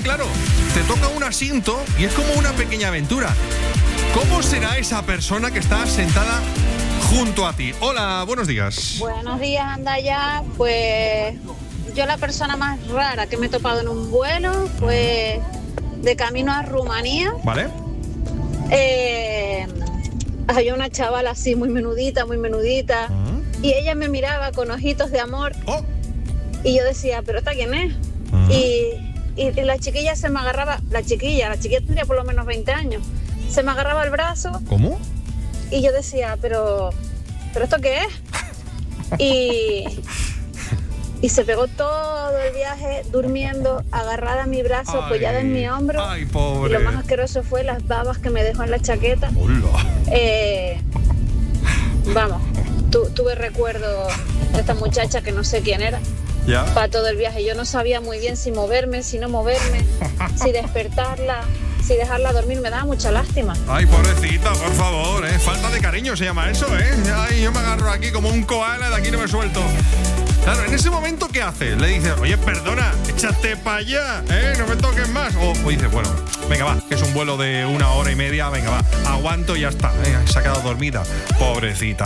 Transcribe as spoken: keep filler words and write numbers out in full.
claro, te toca un asiento y es como una pequeña aventura. ¿Cómo será esa persona que está sentada junto a ti? Hola, buenos días. Buenos días, Andaya. Pues yo la persona más rara que me he topado en un vuelo fue de camino a Rumanía. ¿Vale? Eh, había una chavala así muy menudita, muy menudita. Uh-huh. Y ella me miraba con ojitos de amor. Oh. Y yo decía, ¿pero esta quién es? Uh-huh. Y, y, y la chiquilla se me agarraba, la chiquilla, la chiquilla tendría por lo menos veinte años. Se me agarraba el brazo. ¿Cómo? Y yo decía, pero, ¿pero esto qué es? Y, y se pegó todo el viaje durmiendo, agarrada a mi brazo, ay, apoyada en mi hombro. Ay, pobre. Y lo más asqueroso fue las babas que me dejó en la chaqueta. Eh, vamos, tu, tuve recuerdo de esta muchacha que no sé quién era. ¿Ya? Para todo el viaje. Yo no sabía muy bien si moverme, si no moverme, si despertarla, si dejarla dormir. Me daba mucha lástima. Ay, pobrecita, por favor, ¿eh? Falta de cariño se llama eso, ¿eh? Ay, yo me agarro aquí como un koala, de aquí no me suelto. Claro, en ese momento, ¿qué hace? Le dice, oye, perdona, échate para allá, ¿eh? No me toques más. O, o dice, bueno, venga, va, que es un vuelo de una hora y media, venga, va, aguanto y ya está. ¿eh? Se ha quedado dormida, pobrecita.